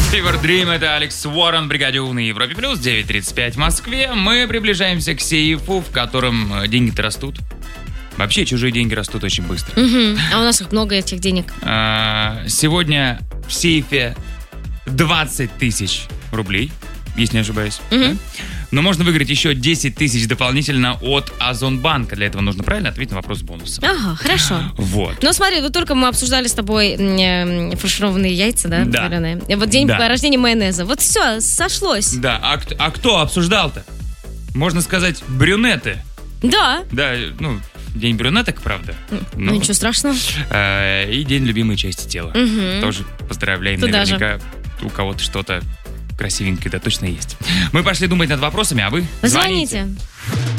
Fever Dream, это Алекс Уоррен, бригаде У на Европе Плюс, 9:35 в Москве. Мы приближаемся к сейфу, в котором деньги-то растут. Вообще, чужие деньги растут очень быстро. А у нас как много этих денег? Сегодня в сейфе 20 тысяч рублей, если не ошибаюсь. Да? Но можно выиграть еще 10 тысяч дополнительно от Озонбанка. Для этого нужно правильно ответить на вопрос бонуса. Ага, хорошо. Вот. Ну, смотри, вот только мы обсуждали с тобой фаршированные яйца, да? Да. Вареные. И вот день рождения майонеза. Вот все, сошлось. Да, а кто обсуждал-то? Можно сказать, брюнеты. Да. Да, ну, день брюнеток, правда. Ну, ничего страшного. И день любимой части тела. Тоже поздравляем. Туда наверняка у кого-то что-то красивенькое, да, точно есть. Мы пошли думать над вопросами, а вы Звоните.